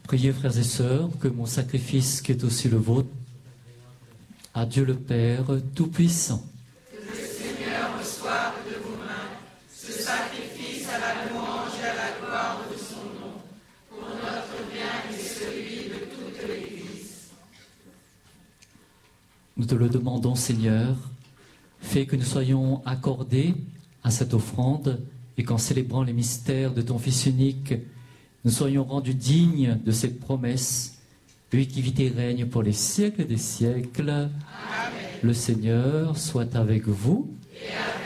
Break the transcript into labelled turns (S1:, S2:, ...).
S1: Priez, frères et sœurs, que mon sacrifice, qui est aussi le vôtre, à Dieu le Père Tout-Puissant.
S2: Que le Seigneur reçoive de vos mains ce sacrifice à la louange et à la gloire de son nom, pour notre bien et celui de toute l'Église.
S1: Nous te le demandons, Seigneur, fais que nous soyons accordés à cette offrande et qu'en célébrant les mystères de ton Fils unique, nous soyons rendus dignes de cette promesse, lui qui vit et règne pour les siècles des siècles.
S2: Amen.
S1: Le Seigneur soit avec vous.
S2: Et avec